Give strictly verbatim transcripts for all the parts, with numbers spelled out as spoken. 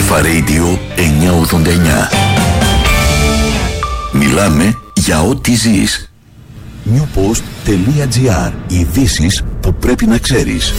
Αλφα Radio εννιακόσια ογδόντα εννιά. Μιλάμε για ό,τι ζεις. newpost.gr. Ειδήσεις που πρέπει να ξέρεις.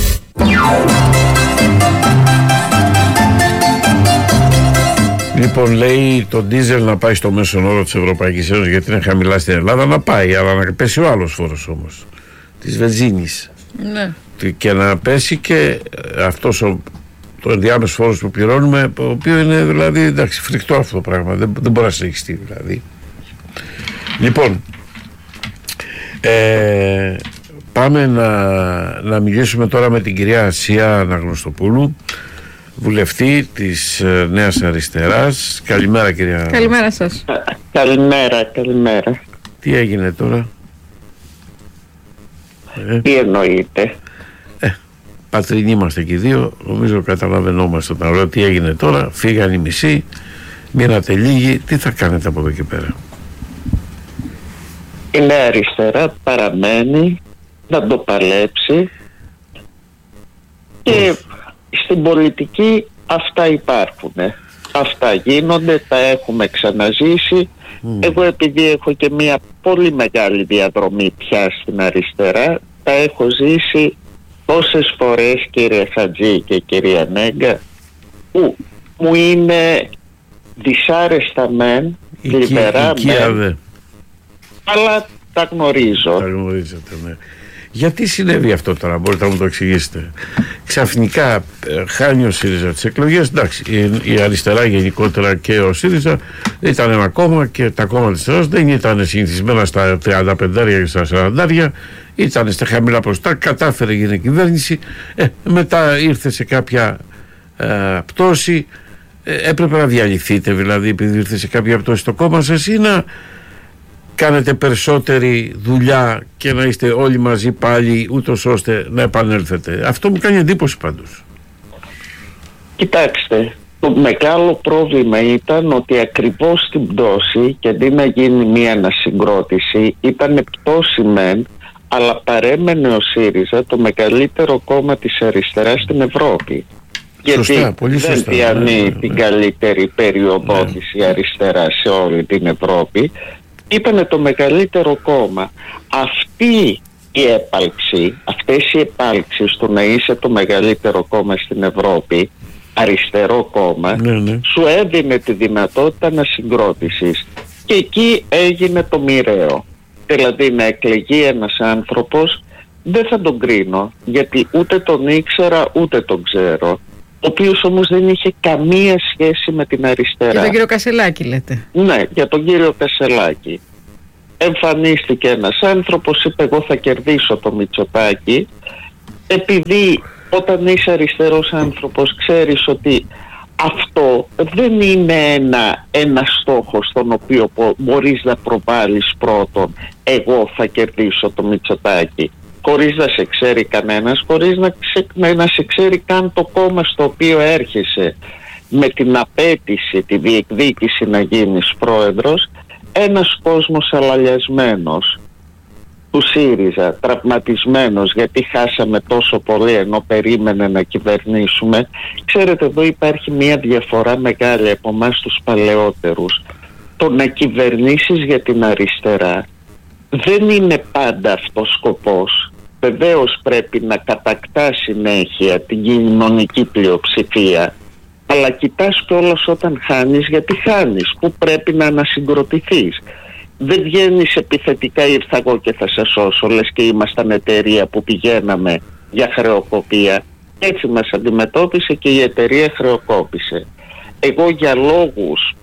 Λοιπόν, λέει το ντίζελ να πάει στο μέσον όρο της Ευρωπαϊκής Ένωσης γιατί είναι χαμηλά στην Ελλάδα, να πάει, αλλά να πέσει ο άλλος φόρος όμως, της βενζίνης. Ναι. Και να πέσει και αυτός ο, το ενδιάμεσο φόρος που πληρώνουμε, ο οποίο είναι δηλαδή, εντάξει, φρικτό αυτό το πράγμα, δεν, δεν μπορεί να συνεχιστεί δηλαδή. Λοιπόν, ε, πάμε να, να μιλήσουμε τώρα με την κυρία Ασία Αναγνωστοπούλου, βουλευτή της ε, Νέας Αριστεράς. Καλημέρα, κυρία. Καλημέρα σας. Καλημέρα, καλημέρα. Τι έγινε τώρα? Ε? Τι εννοείται? Ε, πατρινοί είμαστε και οι δύο, νομίζω καταλαβαίνόμαστε τα ωραία. Τι έγινε τώρα? Φύγαν οι μισοί, μείνατε λίγοι. Τι θα κάνετε από εδώ και πέρα? Η Νέα Αριστερά παραμένει να το παλέψει και στην πολιτική αυτά υπάρχουν. Αυτά γίνονται, τα έχουμε ξαναζήσει. Mm. Εγώ επειδή έχω και μια πολύ μεγάλη διαδρομή πια στην αριστερά, τα έχω ζήσει τόσες φορές, κύριε Χατζή και κυρία Νέγκα, που μου είναι δυσάρεστα μεν, λιπερά μεν, αλλά τα γνωρίζω. Τα γνωρίζετε, ναι. Γιατί συνέβη αυτό τώρα, μπορείτε να μου το εξηγήσετε? Ξαφνικά ε, χάνει ο ΣΥΡΙΖΑ τις εκλογές. Εντάξει, η, η αριστερά γενικότερα και ο ΣΥΡΙΖΑ ήταν ένα κόμμα και τα κόμματα της αριστεράς δεν ήταν συνηθισμένα στα τριάντα πέντε και στα σαράντα, ήταν στα χαμηλά ποσοστά, κατάφερε γίνει κυβέρνηση, ε, μετά ήρθε σε κάποια ε, πτώση, ε, έπρεπε να διαλυθείτε δηλαδή επειδή ήρθε σε κάποια πτώση το κόμμα σας, ή να κάνετε περισσότερη δουλειά και να είστε όλοι μαζί πάλι ούτως ώστε να επανέλθετε? Αυτό μου κάνει εντύπωση πάντως. Κοιτάξτε, το μεγάλο πρόβλημα ήταν ότι ακριβώς στην πτώση, και αντί να γίνει μία ανασυγκρότηση, ήταν πτώση μεν, αλλά παρέμενε ο ΣΥΡΙΖΑ το μεγαλύτερο κόμμα της αριστεράς στην Ευρώπη. Σωστά, γιατί πολύ δεν σωστά, διανύει ναι, ναι, την ναι. καλύτερη περιοδότηση ναι. αριστερά σε όλη την Ευρώπη. Ήταν το μεγαλύτερο κόμμα. Αυτή η έπαλξη, αυτές οι επάλξεις του να είσαι το μεγαλύτερο κόμμα στην Ευρώπη, αριστερό κόμμα, ναι, ναι. σου έδινε τη δυνατότητα να συγκρότησης. Και εκεί έγινε το μοιραίο. Δηλαδή να εκλεγεί ένας άνθρωπος, δεν θα τον κρίνω, γιατί ούτε τον ήξερα ούτε τον ξέρω, ο οποίος όμως δεν είχε καμία σχέση με την αριστερά. Για τον κύριο Κασελάκη λέτε? Ναι, για τον κύριο Κασελάκη. Εμφανίστηκε ένας άνθρωπος, είπε εγώ θα κερδίσω το Μητσοτάκη, επειδή όταν είσαι αριστερός άνθρωπος ξέρεις ότι αυτό δεν είναι ένα, ένα στόχο στον οποίο μπορείς να προβάλλεις πρώτον, εγώ θα κερδίσω το Μητσοτάκη, χωρίς να σε ξέρει κανένας, χωρίς να, ξε, να σε ξέρει καν το κόμμα στο οποίο έρχεσαι με την απέτηση, τη διεκδίκηση να γίνεις πρόεδρος. Ένας κόσμος αλαλιασμένος του ΣΥΡΙΖΑ, τραυματισμένος γιατί χάσαμε τόσο πολύ ενώ περίμενε να κυβερνήσουμε. Ξέρετε, εδώ υπάρχει μια διαφορά μεγάλη από εμάς τους παλαιότερους. Το να κυβερνήσεις για την αριστερά δεν είναι πάντα αυτός σκοπός. Βεβαίως πρέπει να κατακτά συνέχεια την κοινωνική πλειοψηφία, αλλά κοιτάς κιόλας όταν χάνεις, γιατί χάνεις, που πρέπει να ανασυγκροτηθείς. Δεν βγαίνεις επιθετικά, ήρθα εγώ και θα σε σώσω, λες και ήμασταν εταιρεία που πηγαίναμε για χρεοκοπία. Έτσι μας αντιμετώπισε και η εταιρεία χρεοκόπησε. Εγώ για λόγους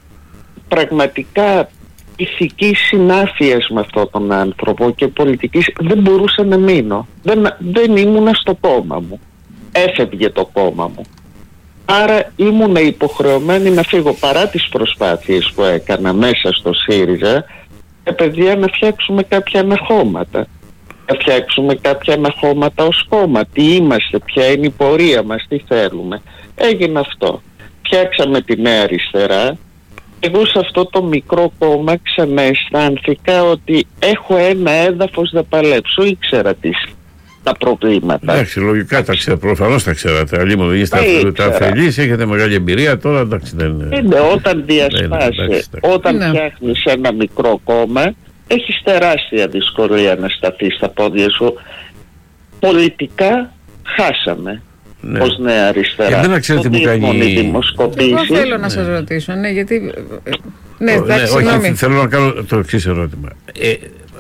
πραγματικά ηθικής συνάφειας με αυτόν τον άνθρωπο και πολιτικής δεν μπορούσα να μείνω. Δεν, δεν ήμουνα στο κόμμα μου. Έφευγε το κόμμα μου. Άρα ήμουν υποχρεωμένη να φύγω, παρά τις προσπάθειες που έκανα μέσα στο ΣΥΡΙΖΑ, ε, παιδιά, να φτιάξουμε κάποια αναχώματα. Να φτιάξουμε κάποια αναχώματα ως κόμμα. Τι είμαστε, ποια είναι η πορεία μας, τι θέλουμε. Έγινε αυτό. Φτιάξαμε τη Νέα Αριστερά. Εγώ σε αυτό το μικρό κόμμα ξανααισθάνθηκα ότι έχω ένα έδαφος να παλέψω. Ήξερα τις, τα προβλήματα. Εντάξει, λογικά τα ξέρω, προφανώς τα ξέρατε. Αλλήμον δεν είστε αφελείς, έχετε μεγάλη εμπειρία, τώρα εντάξει δεν είναι. Είναι όταν διασπάσει, όταν ναι. φτιάχνεις ένα μικρό κόμμα, έχεις τεράστια δυσκολία να σταθείς στα πόδια σου. Πολιτικά χάσαμε. Ναι. Ως Νέα Αριστερά. Δεν ξέρω τι μου κάνει. Εγώ θέλω να ναι. σας ρωτήσω, ναι, γιατί. Ναι, ναι, όχι, θέλω να κάνω το εξής ερώτημα. Ε,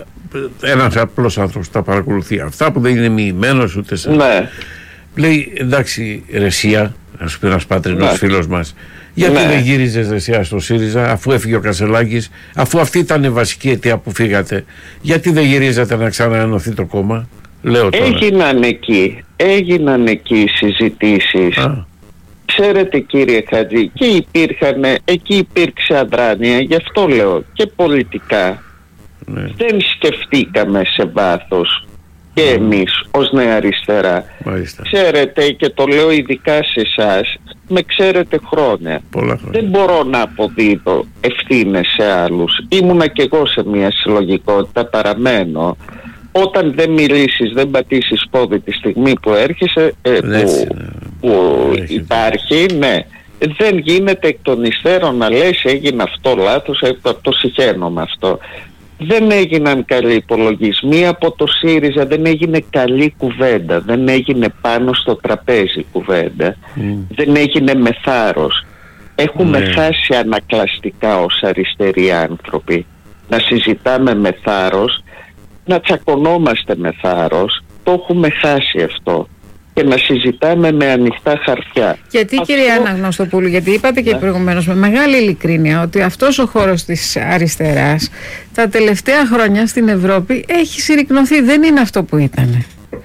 ένας απλός άνθρωπος τα παρακολουθεί αυτά που δεν είναι μοιημένος ούτε σε. Ναι. Λέει εντάξει, Ρεσία, να σου πει ένας πατρινός ναι. φίλος μας, γιατί ναι. δεν γύριζες Ρεσία στο ΣΥΡΙΖΑ αφού έφυγε ο Κασελάκης, αφού αυτή ήταν η βασική αιτία που φύγατε, γιατί δεν γυρίζατε να ξαναενωθεί το κόμμα? Λέω τώρα. Έγιναν εκεί, έγιναν εκεί συζητήσεις. Α. Ξέρετε κύριε Χατζή, και υπήρχαν, εκεί υπήρξε αδράνεια, γι' αυτό λέω, και πολιτικά. Ναι. Δεν σκεφτήκαμε σε βάθος και mm. εμείς ως Νέα Αριστερά. Μάλιστα. Ξέρετε, και το λέω ειδικά σε εσάς, με ξέρετε χρόνια. χρόνια. Δεν μπορώ να αποδίδω ευθύνες σε άλλους. Ήμουνα κι εγώ σε μια συλλογικότητα, παραμένω. Όταν δεν μιλήσεις, δεν πατήσεις πόδι τη στιγμή που έρχεσαι, ε, που, Έτσι, που υπάρχει, ναι, δεν γίνεται εκ των υστέρων να λες έγινε αυτό λάθος, το συχαίνω με αυτό. Δεν έγιναν καλοί υπολογισμοί από το ΣΥΡΙΖΑ, δεν έγινε καλή κουβέντα, δεν έγινε πάνω στο τραπέζι κουβέντα, mm. δεν έγινε με θάρρος. Έχουμε mm. χάσει ανακλαστικά ως αριστεροί άνθρωποι να συζητάμε με θάρρος, να τσακωνόμαστε με θάρρος, το έχουμε χάσει αυτό, και να συζητάμε με ανοιχτά χαρτιά. Γιατί αυτό... κύριε Αναγνωστοπούλου, γιατί είπατε και ναι. προηγουμένως με μεγάλη ειλικρίνεια ότι αυτός ο χώρος της αριστεράς τα τελευταία χρόνια στην Ευρώπη έχει συρρικνωθεί, δεν είναι αυτό που ήταν.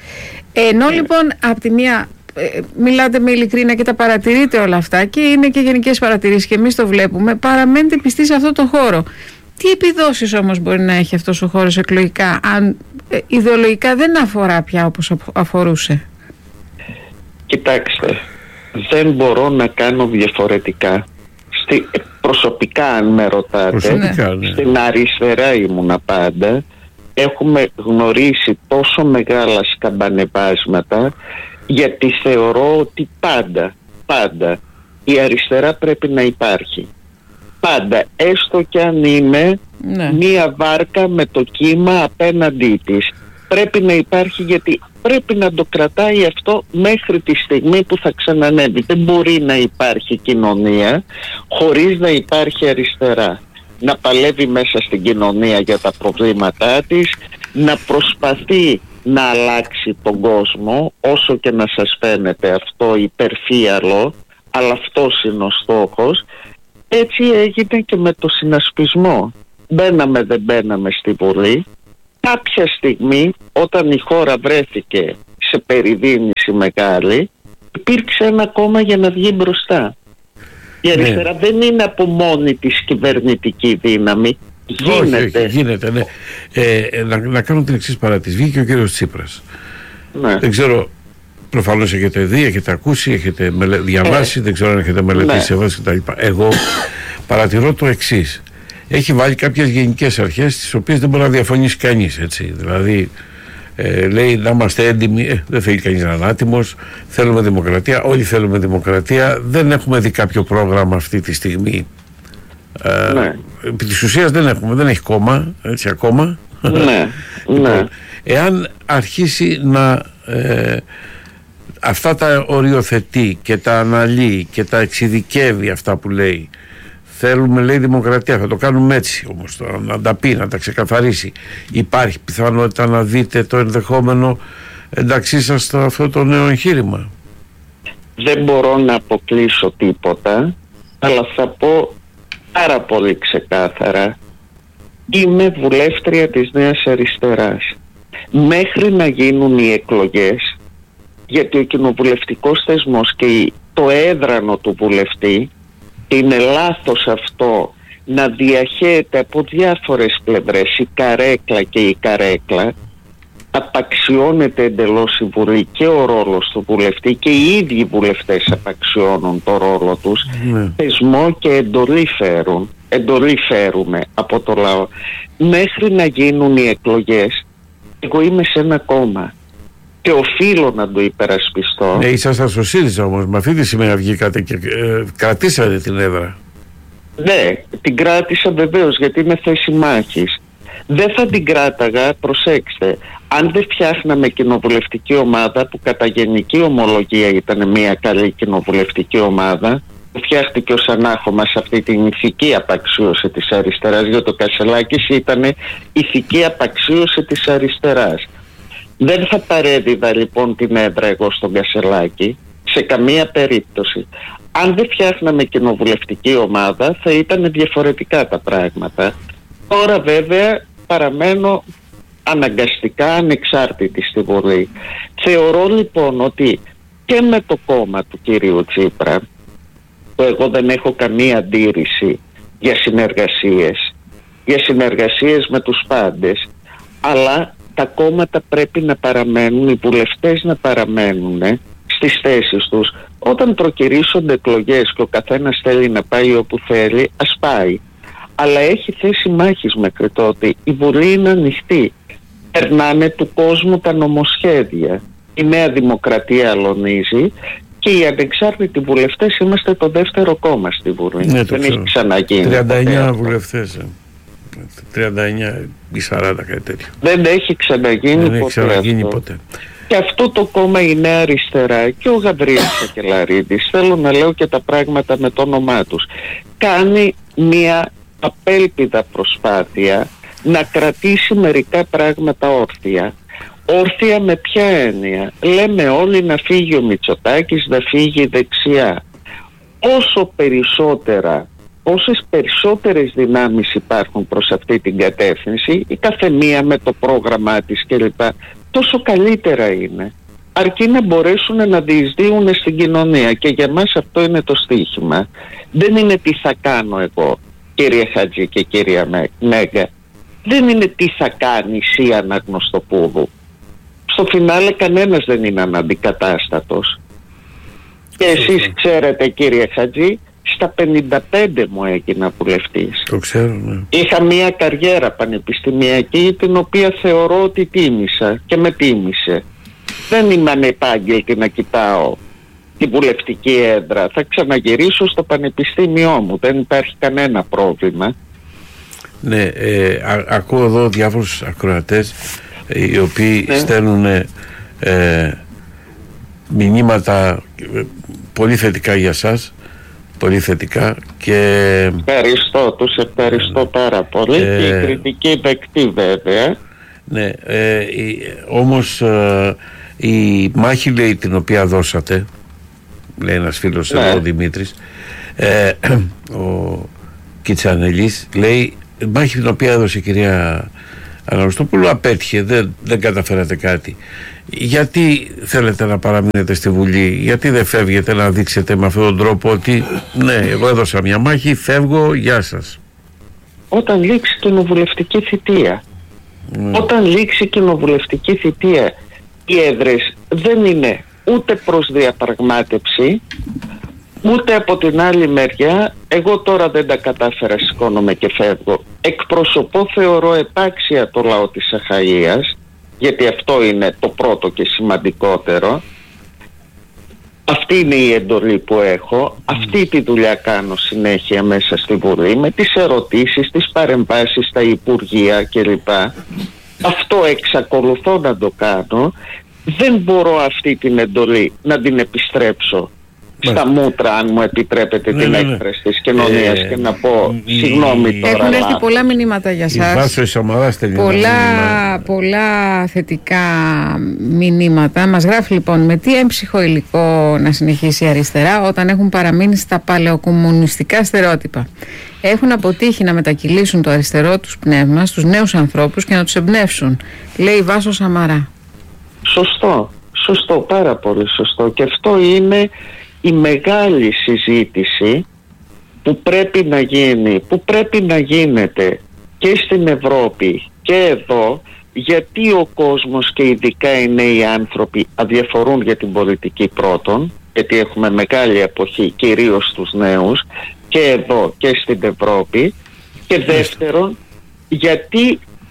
Ενώ ναι. λοιπόν από τη μία ε, μιλάτε με ειλικρίνεια και τα παρατηρείτε όλα αυτά και είναι και γενικές παρατηρήσεις και εμείς το βλέπουμε, παραμένετε πιστοί σε αυτό το χώρο. Τι επιδόσεις όμως μπορεί να έχει αυτός ο χώρος εκλογικά, αν ε, ιδεολογικά δεν αφορά πια όπως αφορούσε? Κοιτάξτε, δεν μπορώ να κάνω διαφορετικά. Στη, προσωπικά αν με ρωτάτε, προσωπικά, ναι. στην αριστερά ήμουνα πάντα. Έχουμε γνωρίσει τόσο μεγάλα σκαμπανεβάσματα, γιατί θεωρώ ότι πάντα, πάντα η αριστερά πρέπει να υπάρχει. Πάντα, έστω κι αν είναι ναι. μία βάρκα με το κύμα απέναντί της. Πρέπει να υπάρχει, γιατί πρέπει να το κρατάει αυτό μέχρι τη στιγμή που θα ξανανεύει. Δεν μπορεί να υπάρχει κοινωνία χωρίς να υπάρχει αριστερά. Να παλεύει μέσα στην κοινωνία για τα προβλήματά της, να προσπαθεί να αλλάξει τον κόσμο, όσο και να σας φαίνεται αυτό υπερφύαλο, αλλά αυτός είναι ο στόχος. Έτσι έγινε και με το συνασπισμό. Μπαίναμε δεν μπαίναμε στη Βουλή. Κάποια στιγμή, όταν η χώρα βρέθηκε σε περιδίνηση μεγάλη, υπήρξε ένα κόμμα για να βγει μπροστά. Η αριστερά ναι. δεν είναι από μόνη της κυβερνητική δύναμη. Γίνεται. Όχι, γίνεται, ναι. Ε, να, να κάνω την εξής παράτηση. Βγήκε ο κύριος Τσίπρας. Ναι. Δεν ξέρω, προφανώς έχετε δει, έχετε ακούσει, έχετε μελε... διαβάσει, ε. δεν ξέρω αν έχετε μελετήσει ναι. κτλ. Εγώ παρατηρώ το εξής. Έχει βάλει κάποιες γενικές αρχές τις οποίες δεν μπορεί να διαφωνήσει κανείς, έτσι. Δηλαδή ε, λέει να είμαστε έντιμοι, ε, δεν θέλει κανείς να είναι άτιμος, θέλουμε δημοκρατία, όλοι θέλουμε δημοκρατία, δεν έχουμε δει κάποιο πρόγραμμα αυτή τη στιγμή. Ε, ναι. Επί της ουσίας δεν έχουμε, δεν έχει κόμμα, έτσι ακόμα. Ναι, ναι. Εάν αρχίσει να ε, αυτά τα οριοθετεί και τα αναλύει και τα εξειδικεύει αυτά που λέει, θέλουμε λέει δημοκρατία, θα το κάνουμε έτσι όμως τώρα, να τα πει, να τα ξεκαθαρίσει. Υπάρχει πιθανότητα να δείτε το ενδεχόμενο ενταξύ σας στο αυτό το νέο εγχείρημα? Δεν μπορώ να αποκλείσω τίποτα, αλλά θα πω πάρα πολύ ξεκάθαρα. Είμαι βουλεύτρια της Νέας Αριστεράς. Μέχρι να γίνουν οι εκλογές, γιατί ο κοινοβουλευτικός θεσμός και το έδρανο του βουλευτή, είναι λάθος αυτό να διαχέεται από διάφορες πλευρές η καρέκλα και η καρέκλα, απαξιώνεται εντελώς η Βουλή και ο ρόλος του βουλευτή, και οι ίδιοι βουλευτές απαξιώνουν το ρόλο τους. Ναι. Θεσμό και εντολή φέρουν, εντολή φέρουμε από το λαό. Μέχρι να γίνουν οι εκλογές, εγώ είμαι σε ένα κόμμα. και οφείλω να το υπερασπιστώ. Ναι, ήσασταν στο ΣΥΡΙΖΑ όμως, με αυτή τη σημαία βγήκατε και ε, κρατήσατε την έδρα. Ναι, την κράτησα βεβαίως, γιατί είναι θέση μάχης. Δεν θα την κράταγα, προσέξτε, αν δεν φτιάχναμε κοινοβουλευτική ομάδα, που κατά γενική ομολογία ήταν μια καλή κοινοβουλευτική ομάδα, που φτιάχτηκε ως ανάχωμα σε αυτή την ηθική απαξίωση της αριστεράς, γιατί ο Κασσελάκης ήταν ηθική απαξίωση της αριστεράς. Δεν θα παρέδιδα λοιπόν την έδρα εγώ στον Κασσελάκη σε καμία περίπτωση. Αν δεν φτιάχναμε κοινοβουλευτική ομάδα θα ήταν διαφορετικά τα πράγματα. Τώρα βέβαια παραμένω αναγκαστικά ανεξάρτητη στη Βουλή. Θεωρώ λοιπόν ότι και με το κόμμα του κυρίου Τσίπρα, που εγώ δεν έχω καμία αντίρρηση για συνεργασίες, για συνεργασίες με τους πάντες, αλλά τα κόμματα πρέπει να παραμένουν, οι βουλευτές να παραμένουν στις θέσεις τους. Όταν προκυρήσονται εκλογές και ο καθένας θέλει να πάει όπου θέλει, ας πάει. Αλλά έχει θέση μάχης μέχρι τότε. Η Βουλή είναι ανοιχτή. Περνάνε του κόσμου τα νομοσχέδια. Η Νέα Δημοκρατία αλωνίζει και οι ανεξάρτητοι βουλευτές είμαστε το δεύτερο κόμμα στη Βουλή. Ναι, δεν έχει ξαναγίνει. τριάντα εννιά βουλευτές. τριάντα εννιά ή σαράντα, κάτι τέτοιο. Δεν έχει ξαναγίνει, δεν ποτέ, έχει ξαναγίνει αυτό. ποτέ. Και αυτό το κόμμα η Νέα Αριστερά και ο Γαβρίλης Σακελαρίδης, θέλω να λέω και τα πράγματα με το όνομά τους, κάνει μια απέλπιδα προσπάθεια να κρατήσει μερικά πράγματα όρθια. Όρθια με ποια έννοια? Λέμε όλοι να φύγει ο Μητσοτάκης, να φύγει η δεξιά. Όσο περισσότερα, όσες περισσότερες δυνάμεις υπάρχουν προς αυτή την κατεύθυνση, η καθεμία με το πρόγραμμά της κλπ, τόσο καλύτερα είναι. Αρκεί να μπορέσουν να διεισδύουν στην κοινωνία, και για μας αυτό είναι το στοίχημα. Δεν είναι τι θα κάνω εγώ, κύριε Χατζή και κυρία Μέγκα. Δεν είναι τι θα κάνει η Αναγνωστοπούλου. Στο φινάλε κανένας δεν είναι αναντικατάστατος. Και εσείς ξέρετε, κύριε Χατζή, στα πενήντα πέντε μου έγινα βουλευτής. Το ξέρω, ναι. Είχα μια καριέρα πανεπιστημιακή, την οποία θεωρώ ότι τίμησα και με τίμησε. Δεν είμαι ανεπάγγελτη να κοιτάω την βουλευτική έδρα. Θα ξαναγυρίσω στο πανεπιστήμιό μου. Δεν υπάρχει κανένα πρόβλημα. Ναι, ε, α, ακούω εδώ διάφορους ακροατές ε, οι οποίοι ναι. στέλνουν ε, μηνύματα ε, πολύ θετικά για σας. Πολύ θετικά και... Ευχαριστώ, τους ευχαριστώ πάρα πολύ ε, και η κριτική δεκτή βέβαια. Ναι, ε, η, όμως ε, η μάχη, λέει, την οποία δώσατε, λέει ένας φίλος ναι. εδώ, ο Δημήτρης, ε, ο Κιτσανελής, λέει, η μάχη την οποία έδωσε η κυρία Αναγνωστοπούλου απέτυχε, δεν, δεν καταφέρατε κάτι. Γιατί θέλετε να παραμείνετε στη Βουλή, γιατί δεν φεύγετε να δείξετε με αυτόν τον τρόπο ότι ναι, εγώ έδωσα μια μάχη, φεύγω, γεια σας? Όταν λήξει κοινοβουλευτική θητεία, mm. όταν λήξει κοινοβουλευτική θητεία, οι έδρες δεν είναι ούτε προς διαπραγμάτευση, ούτε από την άλλη μεριά, εγώ τώρα δεν τα κατάφερα, σηκώνομαι και φεύγω. Εκπροσωπώ, θεωρώ, επάξια το λαό της Αχαΐας, γιατί αυτό είναι το πρώτο και σημαντικότερο. Αυτή είναι η εντολή που έχω, αυτή τη δουλειά κάνω συνέχεια μέσα στη Βουλή, με τις ερωτήσεις, τις παρεμβάσεις στα Υπουργεία κλπ. Αυτό εξακολουθώ να το κάνω. Δεν μπορώ αυτή την εντολή να την επιστρέψω στα μούτρα, αν μου επιτρέπετε, ναι, την ναι, ναι. έκφραση της κοινωνίας ε, και να πω η, συγγνώμη τώρα. Έχουν έρθει πολλά μηνύματα για σας. Πολλά, πολλά θετικά μηνύματα. Μας γράφει λοιπόν, με τι έμψυχο υλικό να συνεχίσει η αριστερά όταν έχουν παραμείνει στα παλαιοκομμουνιστικά στερεότυπα. Έχουν αποτύχει να μετακυλήσουν το αριστερό τους πνεύμα στους νέους ανθρώπους και να τους εμπνεύσουν, λέει Βάσο Σαμαρά. Σωστό, σωστό, πάρα πολύ σωστό. Και αυτό είναι η μεγάλη συζήτηση που πρέπει να γίνει, που πρέπει να γίνεται και στην Ευρώπη και εδώ, γιατί ο κόσμος και ειδικά οι νέοι άνθρωποι αδιαφορούν για την πολιτική πρώτον, γιατί έχουμε μεγάλη αποχή κυρίως στους νέους και εδώ και στην Ευρώπη, και δεύτερον γιατί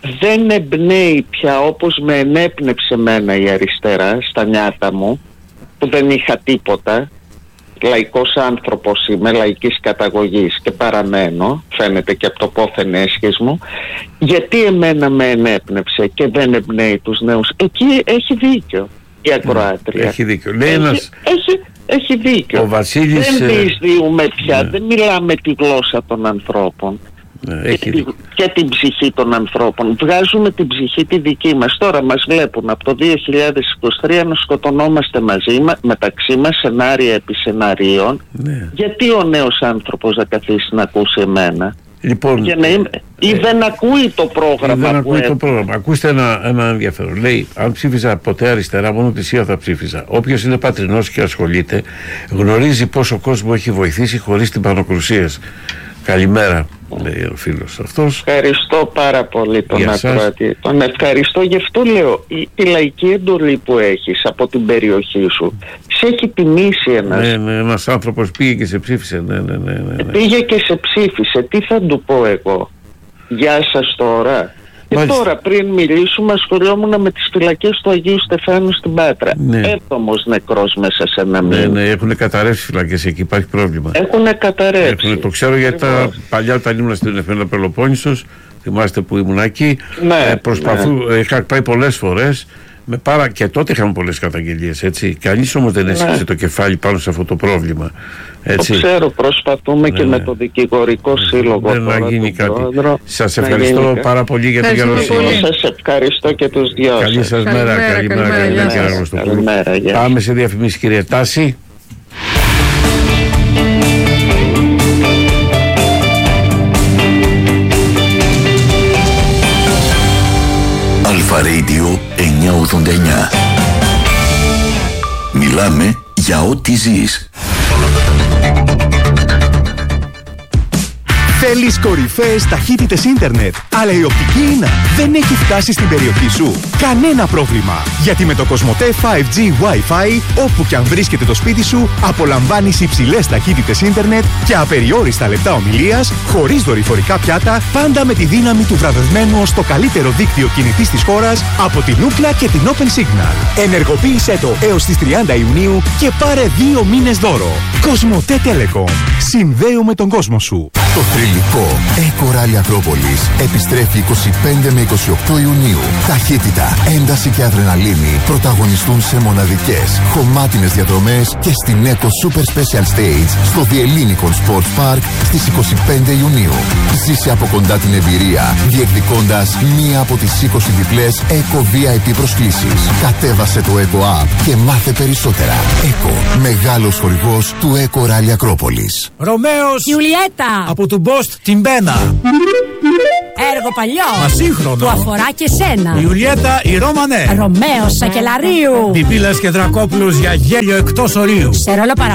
δεν εμπνέει πια όπως με ενέπνευσε μένα η αριστερά στα νιάτα μου, που δεν είχα τίποτα. Λαϊκός άνθρωπος είμαι, λαϊκής καταγωγής και παραμένω, φαίνεται και από το πόθεν έσχες μου. Γιατί εμένα με ενέπνευσε και δεν εμπνέει τους νέους? Εκεί έχει δίκιο η ακροάτρια. Έχει δίκιο. Λέει έχει, ένας... έχει, έχει δίκιο. Ο Βασίλης... Δεν διεισδύουμε πια, ναι. δεν μιλάμε τη γλώσσα των ανθρώπων. Ναι, έχει και, και την ψυχή των ανθρώπων. Βγάζουμε την ψυχή τη δική μας. Τώρα μας βλέπουν από το δύο χιλιάδες είκοσι τρία να σκοτωνόμαστε μαζί μα, μεταξύ μας, σενάρια επί σεναρίων. Ναι. Γιατί ο νέος άνθρωπος να καθίσει να ακούσει εμένα? Λοιπόν, Για να είμαι, ή ε, δεν ακούει το πρόγραμμα. Δεν ακούει έχω. το πρόγραμμα. Ακούστε ένα, ένα ενδιαφέρον. Λέει, αν ψήφιζα ποτέ αριστερά, μόνο τη ΣΥΑ θα ψήφιζα. Όποιος είναι πατρινός και ασχολείται, γνωρίζει πόσο κόσμο έχει βοηθήσει χωρίς την πανοκρουσίες. Καλημέρα, λέει ο φίλος αυτός. Ευχαριστώ πάρα πολύ τον ακροατή. Τον ευχαριστώ, γι' αυτό λέω, η, η λαϊκή εντολή που έχεις από την περιοχή σου σε έχει τιμήσει ένας. Ναι, ναι, ένας άνθρωπος πήγε και σε ψήφισε. Ναι, ναι, ναι, ναι, ναι. Πήγε και σε ψήφισε. Τι θα του πω εγώ? Γεια σας τώρα. Και Μάλιστα. τώρα πριν μιλήσουμε ασχολιόμουν με τις φυλακές του Αγίου Στεφάνου στην Πάτρα. Ναι. Έβδομος νεκρός μέσα σε ένα μήνα. Ναι, ναι, έχουν καταρρεύσει φυλακές εκεί, υπάρχει πρόβλημα. Έχουν καταρρεύσει. Έχουν, το ξέρω γιατί τα παλιά όταν ήμουν στην Εφένα Πελοπόννησος, θυμάστε που ήμουν εκεί, ναι, ε, προσπαθού, ναι. είχα πάει πολλές φορές. Με πάρα... Και τότε είχαμε πολλές καταγγελίες, έτσι. Κανείς όμως δεν έσυξε ναι. το κεφάλι πάνω σε αυτό το πρόβλημα. Έτσι. Το ξέρω, προσπαθούμε ναι, και ναι. με το δικηγορικό σύλλογο. Δεν να γίνει κάτι. Πρόεδρο, σας ευχαριστώ πάρα πολύ για την καλωσία. Σας ευχαριστώ και τους δυο σας. Καλή σας μέρα, καλημέρα, καλημέρα. Πάμε σε διαφημίσεις, κύριε Τάση. Αλφα Radio εννιακόσια ογδόντα εννιά. Μιλάμε για ό,τι ζεις. Θέλεις κορυφαίες ταχύτητες ίντερνετ, αλλά η οπτική ίνα δεν έχει φτάσει στην περιοχή σου? Κανένα πρόβλημα, γιατί με το Κοσμοτέ φάιβ τζι Wi-Fi, όπου και αν βρίσκεται το σπίτι σου, απολαμβάνεις υψηλές ταχύτητες ίντερνετ και απεριόριστα λεπτά ομιλίας, χωρίς δορυφορικά πιάτα, πάντα με τη δύναμη του βραβευμένου ως το καλύτερο δίκτυο κινητής της χώρας από την Ookla και την Open Signal. Ενεργοποίησέ το έως τις τριάντα Ιουνίου και πάρε δύο μήνες δώρο. Κοσμοτέ Telecom. Συνδέουμε τον κόσμο σου. Το θρυλικό Eco Rally Ακρόπολης επιστρέφει είκοσι πέντε με είκοσι οκτώ Ιουνίου. Ταχύτητα, ένταση και αδρεναλίνη πρωταγωνιστούν σε μοναδικές, χωμάτινες διαδρομές και στην Eco Super Special Stage στο The Ellinikon Sports Park στις είκοσι πέντε Ιουνίου. Ζήσε από κοντά την εμπειρία, διεκδικώντας μία από τις είκοσι διπλές Eco βι άι πι προσκλήσεις. Κατέβασε το Eco App και μάθε περισσότερα. Eco, μεγάλος χορηγός του Eco Rally Ακρόπολης. Ρωμαίος Ιουλιέτα από του Μπόστ την Μπένα. Έργο παλιό. Μα σύγχρονο. Του αφορά και σένα. Η Ιουλιέτα η Ρώμανε. Ρωμαίος Σακελαρίου. Πιπίλας και Δρακόπουλος για γέλιο εκτός ορίου. Σε ρόλο παρα